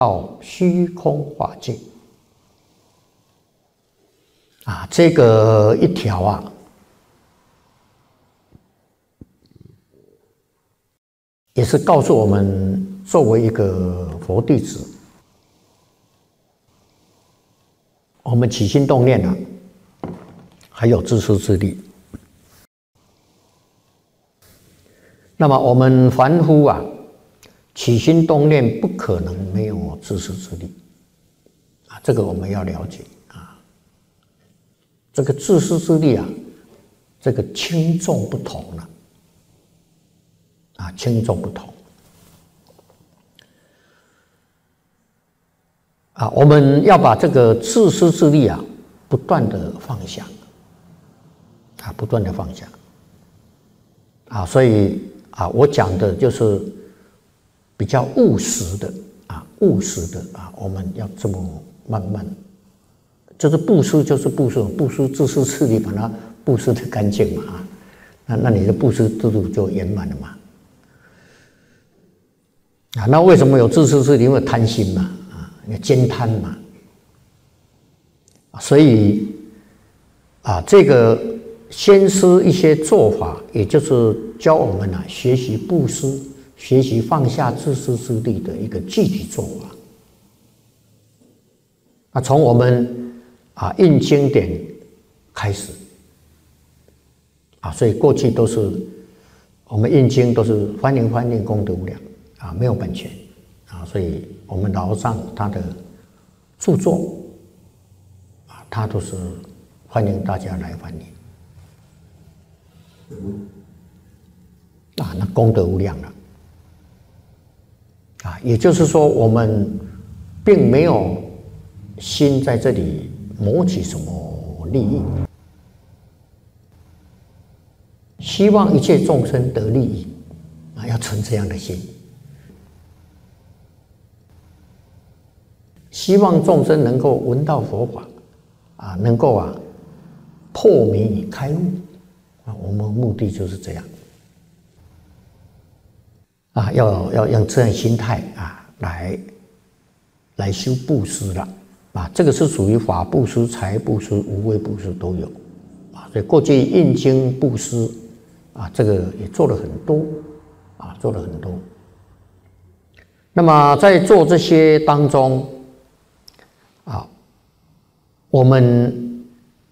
到虚空法界啊，这个一条啊，也是告诉我们，作为一个佛弟子，我们起心动念啊，还有自私自利。那么我们凡夫啊，起心动念不可能没有自私自利啊，这个我们要了解啊。这个自私自利啊，这个轻重不同了啊，轻重不同啊。我们要把这个自私自利啊，不断的放下啊，不断的放下啊。所以啊，我讲的就是比较务实的啊，务实的啊，我们要这么慢慢，就是布施，就是布施，布施自私自利，把它布施的干净嘛啊，那你的布施制度就圆满了嘛啊。那为什么有自私自利？因为贪心嘛啊，你兼贪嘛，所以啊，这个先施一些做法，也就是教我们啊学习布施。学习放下自私自利的一个具体做法啊，从我们啊印经典开始啊，所以过去都是我们印经都是翻译功德无量啊，没有版权啊，所以我们老和尚他的著作啊，他都是欢迎大家来翻译啊，那功德无量了。啊，也就是说，我们并没有心在这里谋取什么利益，希望一切众生得利益啊，要存这样的心，希望众生能够闻到佛法啊，能够啊破迷开悟啊，我们目的就是这样。啊，要用这样心态啊，来修布施了啊，这个是属于法布施、财布施、无畏布施都有啊。所以过去印经布施啊，这个也做了很多啊，做了很多。那么在做这些当中啊，我们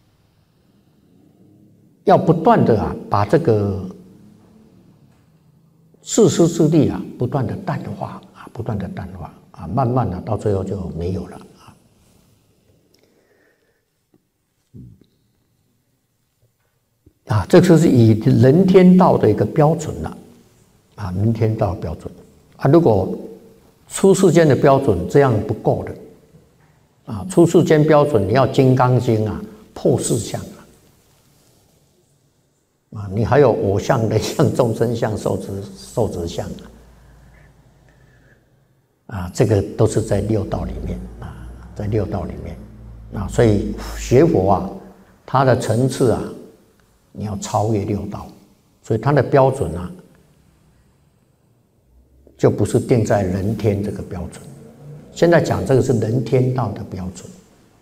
要不断的啊，把这个自私自利啊，不断的淡化啊，不断的淡化啊，慢慢的到最后就没有了啊。这就是以人天道的一个标准了啊，人天道标准啊。如果出世间的标准这样不够的啊，出世间标准你要《金刚经》啊，破四相啊，你还有我相、人相、众生相、受持相啊，这个都是在六道里面啊，在六道里面啊，所以学佛啊，它的层次啊，你要超越六道，所以它的标准啊，就不是定在人天这个标准。现在讲这个是人天道的标准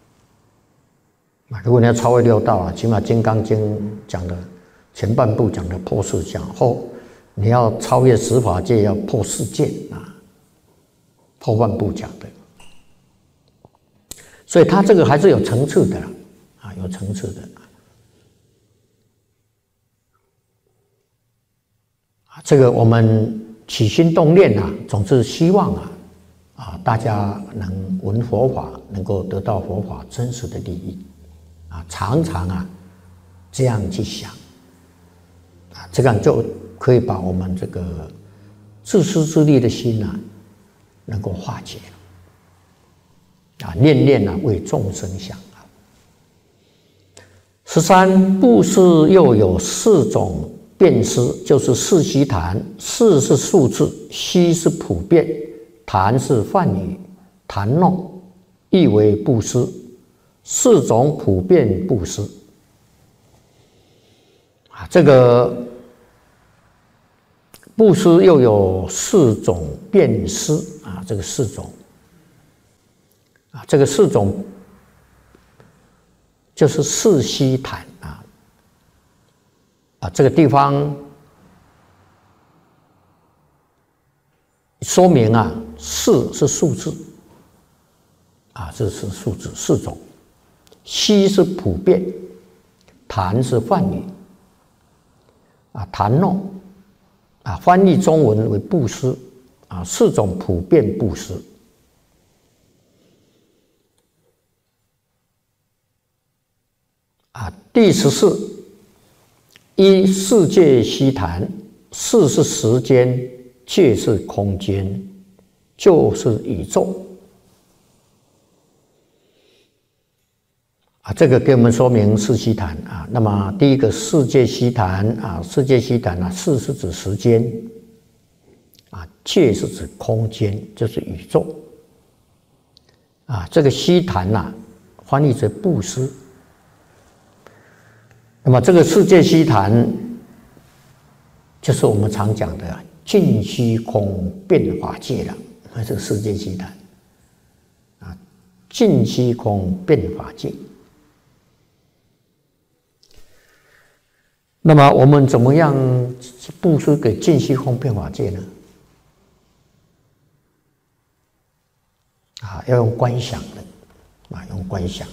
啊，如果你要超越六道啊，起码《金刚经》讲的。前半部讲的破四相，后你要超越十法界，要破世界啊，后半部讲的，所以它这个还是有层次的啊，有层次的啊。这个我们起心动念啊，总是希望啊大家能闻佛法，能够得到佛法真实的利益啊，常常啊这样去想。这样就可以把我们这个自私自利的心啊，能够化解啊，念念啊为众生想啊。13布施又有4种变施，就是四悉檀，四是数字，悉是普遍，檀是梵语，檀弄亦为布施，4种普遍布施啊，这个。布施又有4种变施啊，这个4种这个四种就是四悉檀这个地方说明四是数字这是数字四种，悉是普遍，檀是梵语檀弄翻译中文为布施四种普遍布施。第14，一世界悉檀，世是时间，界是空间，就是宇宙这个给我们说明四悉檀那么第一个世界悉檀世界悉檀世是指时间界是指空间，就是宇宙这个悉檀翻译成布施。那么这个世界悉檀就是我们常讲的尽虚空变法界了，这个世界悉檀尽虚空变法界。那么我们怎么样布施给尽虚空变法界呢？要用观想的用观想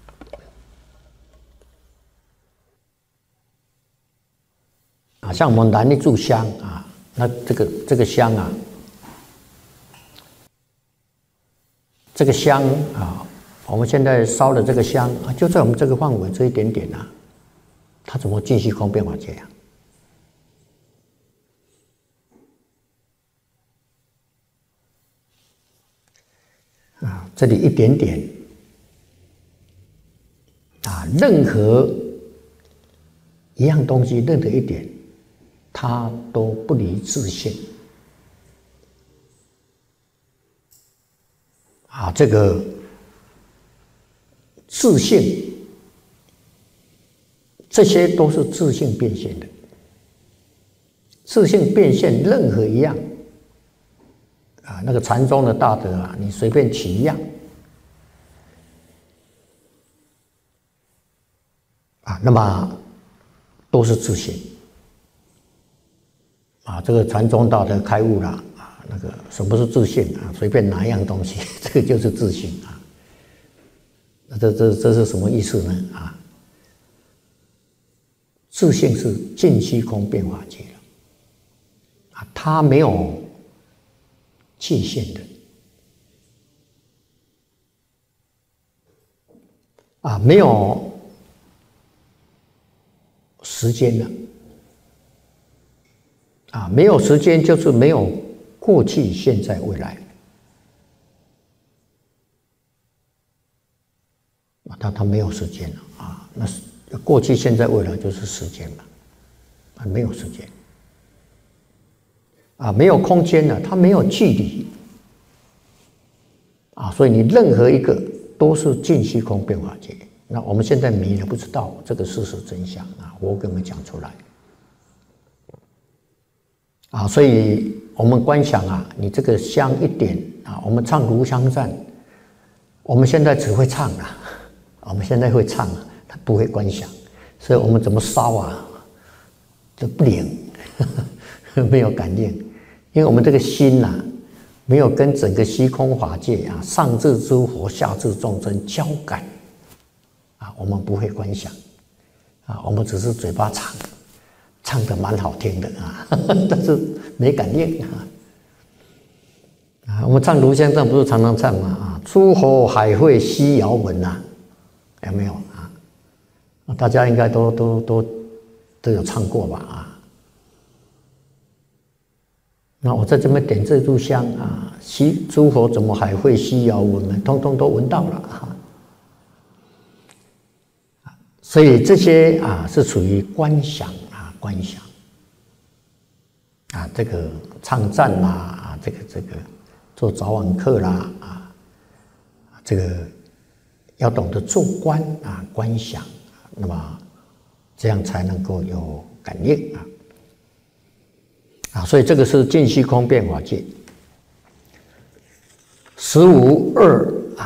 像我们燃一炷香那这个香这个香我们现在烧的这个香就在我们这个范围这一点点它怎么尽虚空变法界这里一点点任何一样东西，任何一点，它都不离自性这个自性，这些都是自性变现的。自性变现，任何一样那个禅宗的大德你随便取一样那么都是自性这个禅宗大德开悟了那个什么是自性随便拿一样东西，这个就是自性那这是什么意思呢自性是尽虚空变法界了它没有界限的没有时间了没有时间就是没有过去、现在、未来它没有时间了那过去、现在、未来就是时间嘛没有时间没有空间了，它没有距离所以你任何一个都是尽虚空变法界。那我们现在迷了，不知道这个事实真相我给你们讲出来所以我们观想你这个香一点我们唱炉香赞，我们现在只会唱我们现在会唱它不会观想，所以我们怎么烧就不灵没有感应，因为我们这个心没有跟整个虚空法界上至诸佛下至众生交感我们不会观想我们只是嘴巴唱得蛮好听的但是没感应我们唱炉香赞不是常常唱吗诸佛海会悉遥闻有没有大家应该都有唱过吧那我在这边点这炷香诸佛怎么海会悉遥闻呢？通通都闻到了所以这些是属于观想观想这个唱赞这个做早晚课啦这个要懂得做观观想那么这样才能够有感应所以这个是尽虚空变法界。15、2